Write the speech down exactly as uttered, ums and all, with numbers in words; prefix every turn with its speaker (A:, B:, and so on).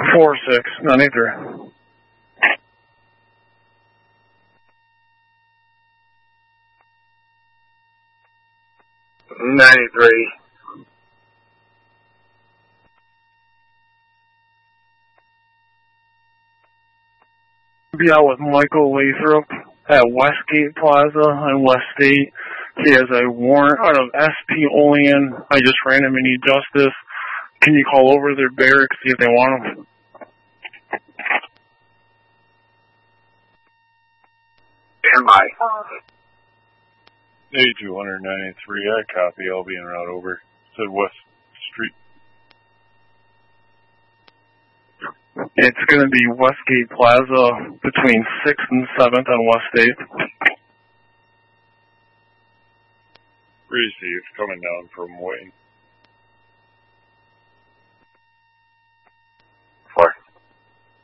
A: four six ninety-three.
B: ninety-three.
A: Be out with Michael Lathrop at Westgate Plaza in West State. He has a warrant out of S P Olean. I just ran him any justice. Can you call over their barracks, see if they want him?
B: Stand by.
C: A two ninety-three, I copy. I'll be en route over. Said West Street.
A: It's going to be Westgate Plaza between sixth and seventh on West State.
C: Received. Coming down from Wayne.